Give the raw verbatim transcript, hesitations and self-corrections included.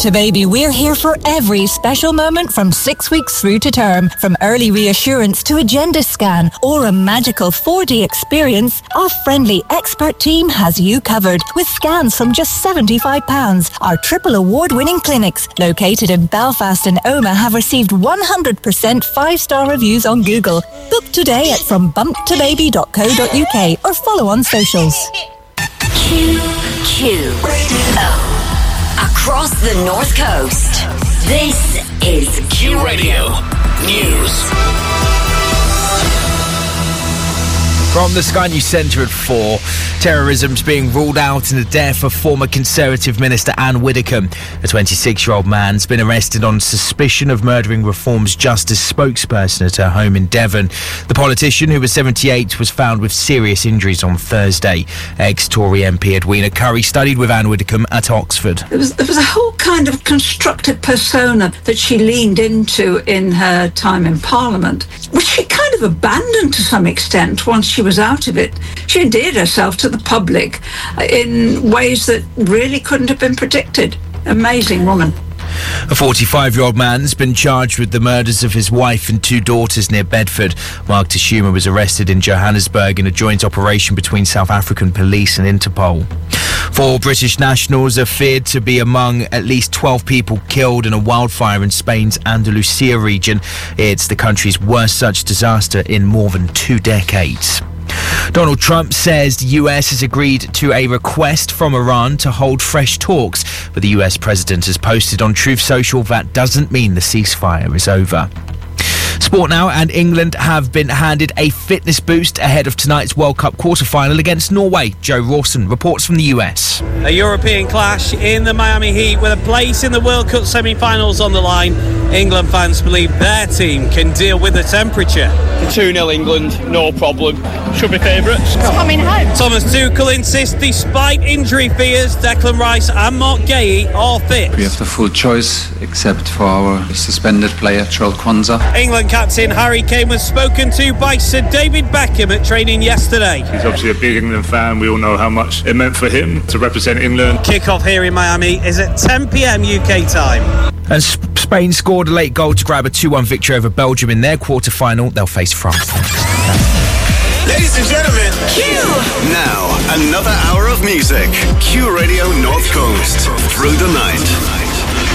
to Baby, we're here for every special moment from six weeks through to term. From early reassurance to agenda scan or a magical four D experience, our friendly expert team has you covered with scans from just seventy-five pounds. Our triple award-winning clinics, located in Belfast and Omagh, have received one hundred percent five-star reviews on Google. Book today at from bump to baby dot co dot uk or follow on socials. Q Q O. Across the North Coast, this is Q Radio News. From the Sky News Centre at four, terrorism's being ruled out in the death of former Conservative Minister Anne Widdecombe. A twenty-six-year-old man's been arrested on suspicion of murdering Reform's Justice spokesperson at her home in Devon. The politician, who was seventy-eight, was found with serious injuries on Thursday. Ex-Tory M P Edwina Currie studied with Anne Widdecombe at Oxford. There was, there was a whole kind of constructed persona that she leaned into in her time in Parliament, which she kind of abandoned to some extent once she was out of it. She endeared herself to the public in ways that really couldn't have been predicted. Amazing woman. A forty-five-year-old man's been charged with the murders of his wife and two daughters near Bedford. Mark Tashuma was arrested in Johannesburg in a joint operation between South African police and Interpol. Four British nationals are feared to be among at least twelve people killed in a wildfire in Spain's Andalusia region. It's the country's worst such disaster in more than two decades. Donald Trump says the U S has agreed to a request from Iran to hold fresh talks, but the U S president has posted on Truth Social that doesn't mean the ceasefire is over. Sport now, and England have been handed a fitness boost ahead of tonight's World Cup quarter-final against Norway. Joe Rawson reports from the U S. A European clash in the Miami Heat with a place in the World Cup semi-finals on the line. England fans believe their team can deal with the temperature. two nil England, no problem. Should be favourites. Coming home. Thomas Tuchel insists despite injury fears, Declan Rice and Mark Gay are fit. We have the full choice except for our suspended player, Charles Kwanzaa. England captain Harry Kane was spoken to by Sir David Beckham at training yesterday. He's obviously a big England fan. We all know how much it meant for him to represent England. Kick-off here in Miami is at ten p.m. U K time. And Spain scored a late goal to grab a two one victory over Belgium in their quarter-final. They'll face France. Ladies and gentlemen, Q! Now, another hour of music. Q Radio North Coast. Through the night.